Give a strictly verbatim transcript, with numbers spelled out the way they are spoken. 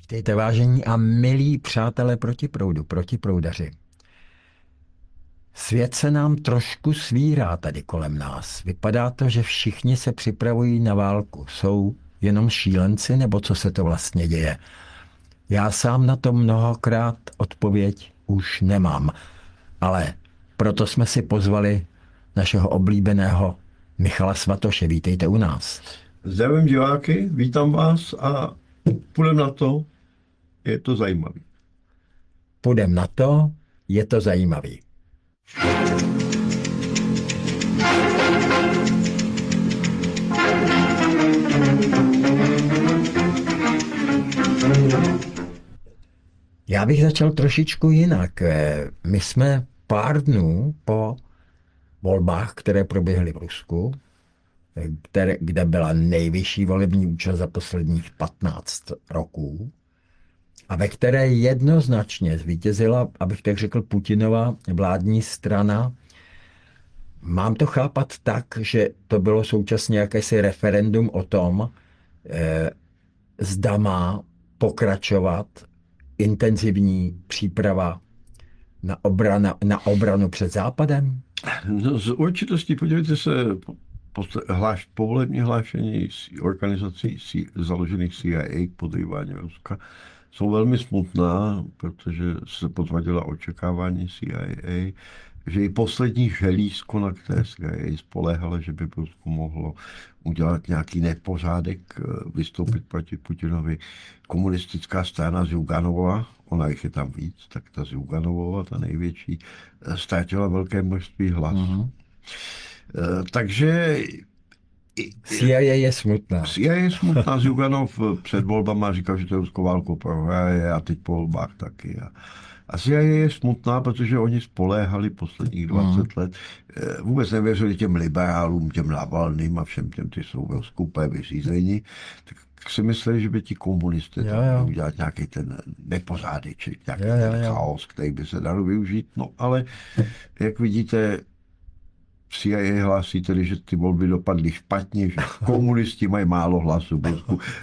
Vítejte, vážení a milí přátelé protiproudu, protiproudaři. Svět se nám trošku svírá tady kolem nás. Vypadá to, že všichni se připravují na válku. Jsou jenom šílenci, nebo co se to vlastně děje? Já sám na to mnohokrát odpověď už nemám. Ale proto jsme si pozvali našeho oblíbeného Michala Svatoše. Vítejte u nás. Zdravím diváky, vítám vás a půjdeme na to, je to zajímavý. Půjdem na to, je to zajímavý. Já bych začal trošičku jinak. My jsme pár dnů po volbách, které proběhly v Rusku, které, kde byla nejvyšší volební účast za posledních patnáct roků a ve které jednoznačně zvítězila, abych tak řekl, Putinova vládní strana. Mám to chápat tak, že to bylo současně jakési referendum o tom, eh, zda má pokračovat intenzivní příprava na, obrana, na obranu před Západem? No, z určitostí podívejte se, po, hláš, povolební hlášení organizací C, založených C I A k podrývání Ruska jsou velmi smutná, protože se potvrdila očekávání C I A, že i poslední želízko, na které C I A spoléhala, že by Rusko mohlo udělat nějaký nepořádek, vystoupit proti Putinovi, komunistická strana Zjuganova, ona jich je tam víc, tak ta Zjuganova, ta největší, ztratila velké množství hlasů. Mm-hmm. Takže C I A je smutná. C I A je smutná. Zjuganov před volbama říkal, že to ruskou válku prohraje a teď po volbách taky. A, a C I A je smutná, protože oni spoléhali posledních dvacet mm. let. Vůbec nevěřili těm liberálům, těm Navalným a všem těm, ty jsou ve skupé vyřízení. Tak si mysleli, že by ti komunisté tam udělat nějaký ten nepořádeček, nějaký jo, jo, ten chaos, který by se dalo využít. No ale, jak vidíte, C I A hlásí tedy, že ty volby dopadly špatně, že komunisti mají málo hlasů v Rusku.